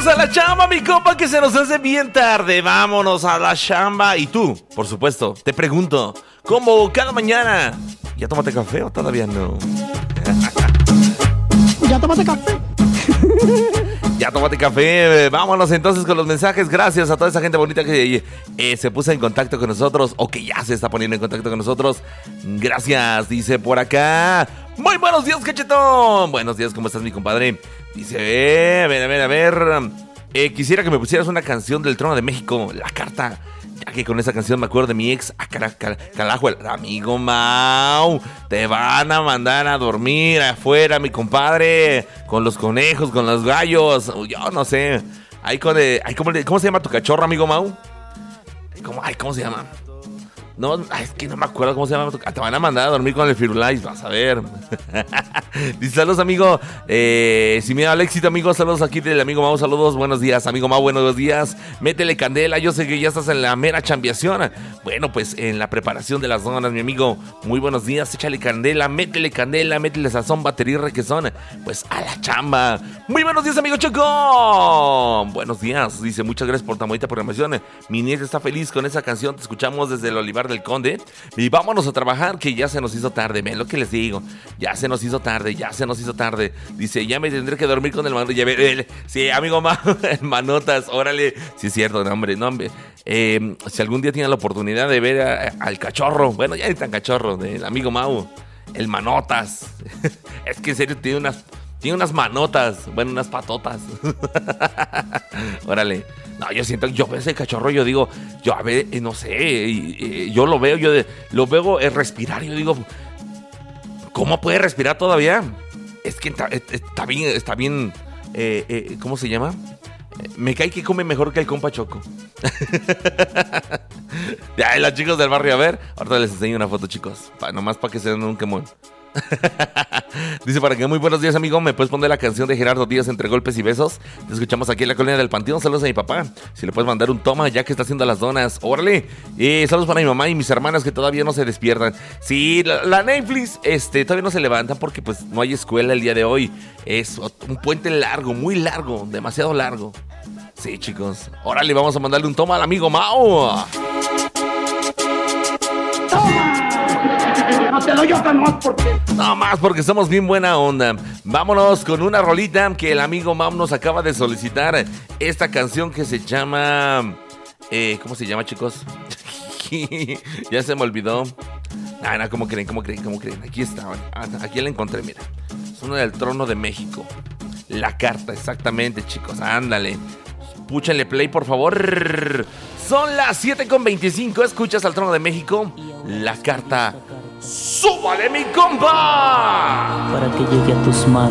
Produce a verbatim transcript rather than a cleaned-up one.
vámonos a la chamba, mi compa, que se nos hace bien tarde. Vámonos a la chamba. Y tú, por supuesto, te pregunto, ¿cómo cada mañana? ¿Ya tomaste café o todavía no? ¿Ya tomaste café? Ya tómate café. Vámonos entonces con los mensajes. Gracias a toda esa gente bonita que eh, se puso en contacto con nosotros o que ya se está poniendo en contacto con nosotros. Gracias, dice por acá. Muy buenos días, cachetón. Buenos días, ¿cómo estás, mi compadre? Dice, eh, a ver, a ver, a ver. Eh, quisiera que me pusieras una canción del Trono de México, La Carta. Ya que con esa canción me acuerdo de mi ex, a cara, cal, calajo, el amigo Mau. Te van a mandar a dormir afuera, mi compadre, con los conejos, con los gallos. Yo no sé. Ahí con, eh, ahí ¿cómo, ¿Cómo se llama tu cachorro, amigo Mau? ¿Cómo, ay, ¿cómo se llama? No, ay, es que no me acuerdo cómo se llama. Te van a mandar a dormir con el Firulais, vas a ver. Dice, saludos, amigo. Eh, si me da el éxito, amigo, saludos aquí del amigo Mau. Saludos, buenos días, amigo Mau, buenos días. Métele candela, yo sé que ya estás en la mera chambiación. Bueno, pues en la preparación de las donas, mi amigo. Muy buenos días, échale candela, métele candela, métele sazón, batería y requesón. Pues a la chamba. Muy buenos días, amigo Choco. Buenos días, dice, muchas gracias por tan bonita programación. Mi nieta está feliz con esa canción, te escuchamos desde el Olivar del Conde. Y vámonos a trabajar, que ya se nos hizo tarde. Ven lo que les digo, ya se nos hizo tarde, ya se nos hizo tarde. Dice, ya me tendré que dormir con el mano. Ya, el, sí, amigo Mau, el manotas, órale. Sí, es cierto, no, hombre, no, hombre. Eh, si algún día tienen la oportunidad de ver a, a, al cachorro, bueno, ya ni tan cachorro, del amigo Mau, el manotas. Es que en serio tiene unas, tiene unas manotas, bueno, unas patotas. Órale. No, yo siento que yo veo ese cachorro, yo digo, yo a ver, eh, no sé, eh, eh, yo lo veo, yo de, lo veo eh, respirar, yo digo, ¿cómo puede respirar todavía? Es que está, está bien, está bien, eh, eh, ¿cómo se llama? Eh, me cae que come mejor que el compa Choco. Ya, los chicos del barrio, a ver, ahorita les enseño una foto, chicos, pa, nomás para que se den un quemón. Dice para que muy buenos días, amigo. ¿Me puedes poner la canción de Gerardo Díaz, Entre Golpes y Besos? Te escuchamos aquí en la Colonia del Panteón. Saludos a mi papá. Si le puedes mandar un toma ya que está haciendo las donas. Órale. Eh, saludos para mi mamá y mis hermanas que todavía no se despiertan. Sí, la, la Netflix este, todavía no se levantan porque pues no hay escuela el día de hoy. Es un puente largo, muy largo, demasiado largo. Sí, chicos. Órale, vamos a mandarle un toma al amigo Mau. No te doy otra más porque... No más porque somos bien buena onda. Vámonos con una rolita que el amigo Mau nos acaba de solicitar. Esta canción que se llama... Eh, ¿Cómo se llama, chicos? Ya se me olvidó. Ah, no, ¿cómo creen? ¿Cómo creen? ¿Cómo creen? Aquí está. Ah, aquí la encontré, mira. Es una del Trono de México. La Carta, exactamente, chicos. Ándale. Púchenle play, por favor. Son las siete con veinticinco. Escuchas al Trono de México. La Carta. ¡Súbale, mi compa! Para que llegue a tus manos.